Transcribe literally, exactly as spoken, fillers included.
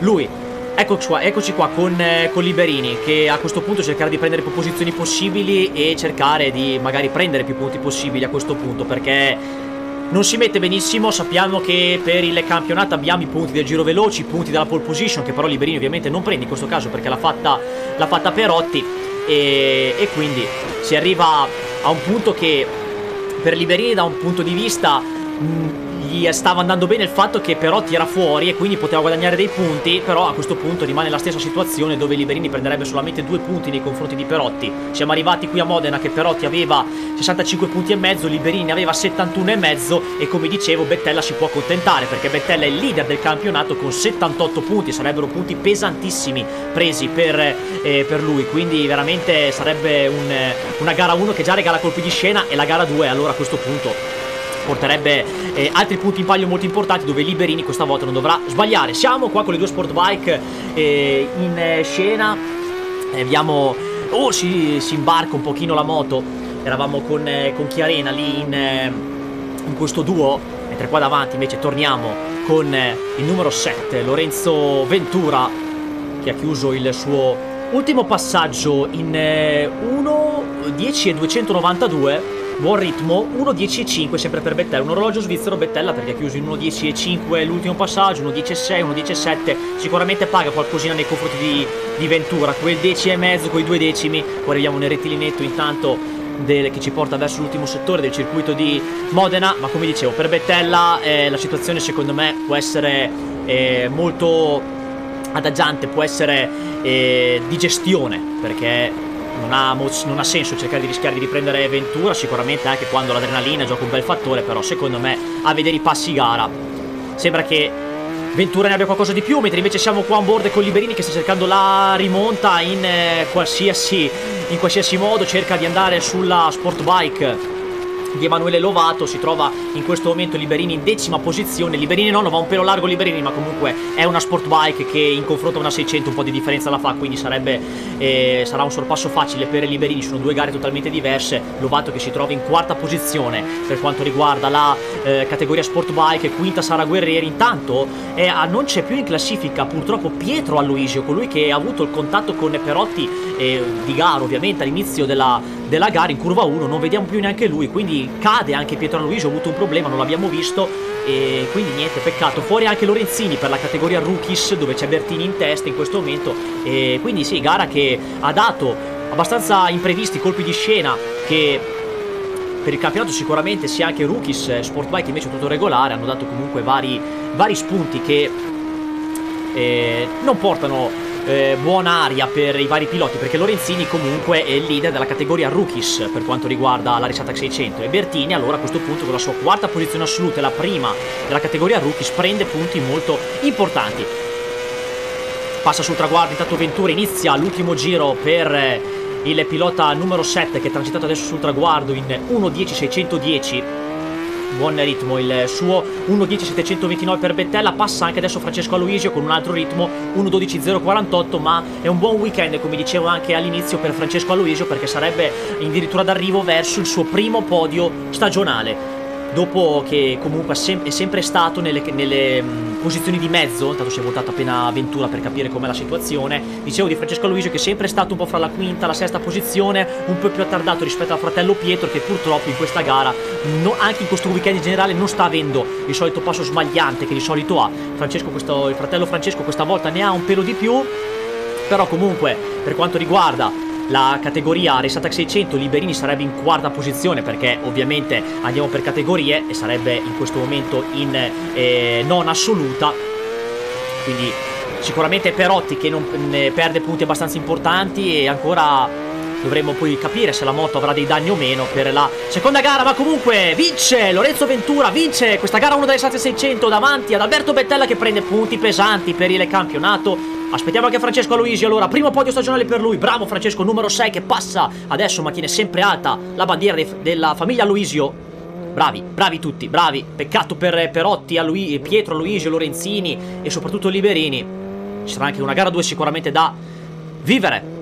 lui. Eccoci qua, eccoci qua con, eh, con Liberini, che a questo punto cercherà di prendere più posizioni possibili e cercare di magari prendere più punti possibili a questo punto, perché non si mette benissimo. Sappiamo che per il campionato abbiamo i punti del giro veloci, i punti della pole position, che però Liberini ovviamente non prende in questo caso perché l'ha fatta, l'ha fatta Perotti, e, e quindi si arriva a un punto che per Liberini da un punto di vista mh, gli stava andando bene il fatto che Perotti era fuori e quindi poteva guadagnare dei punti, però a questo punto rimane la stessa situazione dove Liberini prenderebbe solamente due punti nei confronti di Perotti. Siamo arrivati qui a Modena che Perotti aveva sessantacinque punti e mezzo, Liberini aveva settantuno e mezzo, e come dicevo Bettella si può accontentare perché Bettella è il leader del campionato con settantotto punti, sarebbero punti pesantissimi presi per, eh, per lui, quindi veramente sarebbe un, una gara uno che già regala colpi di scena, e la gara due allora a questo punto porterebbe eh, altri punti in palio molto importanti, dove Liberini questa volta non dovrà sbagliare. Siamo qua con le due sport bike eh, in eh, scena, eh, abbiamo... oh, si, si imbarca un pochino la moto. Eravamo con, eh, con Chiarena lì in, eh, in questo duo, mentre qua davanti invece torniamo con eh, il numero sette, Lorenzo Ventura, che ha chiuso il suo ultimo passaggio in eh, uno dieci e duecentonovantadue. Buon ritmo, uno dieci e cinque sempre per Bettella, un orologio svizzero Bettella perché ha chiuso in uno dieci e cinque l'ultimo passaggio, uno dieci e sei, uno dieci e sette, sicuramente paga qualcosina nei confronti di, di Ventura, quel dieci e mezzo, quei due decimi. Poi arriviamo nel rettilinetto intanto del, che ci porta verso l'ultimo settore del circuito di Modena, ma come dicevo per Bettella eh, la situazione secondo me può essere eh, molto adagiante, può essere eh, di gestione, perché Non ha, non ha senso cercare di rischiare di riprendere Ventura, sicuramente anche quando l'adrenalina gioca un bel fattore, però secondo me a vedere i passi gara sembra che Ventura ne abbia qualcosa di più, mentre invece siamo qua on board con Liberini che sta cercando la rimonta in eh, qualsiasi, in qualsiasi modo, cerca di andare sulla sport bike di Emanuele Lovato. Si trova in questo momento Liberini in decima posizione, Liberini no, va un pelo largo Liberini, ma comunque è una sport bike che in confronto a una seicento un po' di differenza la fa, quindi sarebbe eh, sarà un sorpasso facile per Liberini. Sono due gare totalmente diverse. Lovato che si trova in quarta posizione per quanto riguarda la eh, categoria sport bike, quinta Sara Guerrieri. Intanto eh, non c'è più in classifica purtroppo Pietro Aloisio, colui che ha avuto il contatto con Perotti eh, di gara ovviamente all'inizio della, della gara in curva uno, non vediamo più neanche lui, quindi cade anche Pietro Aloisio, ha avuto un problema, non l'abbiamo visto, e quindi niente, peccato. Fuori anche Lorenzini per la categoria rookies, dove c'è Bertini in testa in questo momento, e quindi sì, gara che ha dato abbastanza imprevisti, colpi di scena, che per il campionato sicuramente sia anche rookies, sport bike invece tutto regolare, hanno dato comunque vari, vari spunti che eh, non portano Eh, buona aria per i vari piloti, perché Lorenzini comunque è il leader della categoria rookies per quanto riguarda la Risata seicento, e Bertini allora a questo punto con la sua quarta posizione assoluta e la prima della categoria rookies prende punti molto importanti. Passa sul traguardo intanto Ventura, inizia l'ultimo giro per eh, il pilota numero sette che è transitato adesso sul traguardo in uno dieci seicentodieci. Buon ritmo il suo, uno dieci settecentoventinove per Bettella. Passa anche adesso Francesco Aloisio con un altro ritmo, uno dodici zero quarantotto, ma è un buon weekend come dicevo anche all'inizio per Francesco Aloisio, perché sarebbe addirittura d'arrivo verso il suo primo podio stagionale, dopo che comunque è, sem è sempre stato nelle, nelle mh, posizioni di mezzo. Intanto si è voltato appena Ventura per capire com'è la situazione. Dicevo di Francesco Aloisio che è sempre stato un po' fra la quinta e la sesta posizione, un po' più attardato rispetto al fratello Pietro, che purtroppo in questa gara, no, anche in questo weekend in generale, non sta avendo il solito passo smagliante che di solito ha. Francesco, questo, il fratello Francesco questa volta ne ha un pelo di più, però comunque per quanto riguarda la categoria Resatac seicento Liberini sarebbe in quarta posizione, perché ovviamente andiamo per categorie e sarebbe in questo momento in eh, non assoluta, quindi sicuramente Perotti che non ne perde punti abbastanza importanti, e ancora dovremo poi capire se la moto avrà dei danni o meno per la seconda gara. Ma comunque vince Lorenzo Ventura, vince questa gara uno delle Resatac seicento davanti ad Alberto Bettella, che prende punti pesanti per il campionato. Aspettiamo anche Francesco Aloisio, allora primo podio stagionale per lui. Bravo Francesco, numero sei, che passa adesso ma tiene sempre alta la bandiera de della famiglia Aloisio. Bravi, bravi tutti, bravi. Peccato per Perotti, Aloisio, Pietro Aloisio, Lorenzini e soprattutto Liberini. Ci sarà anche una gara due sicuramente da vivere.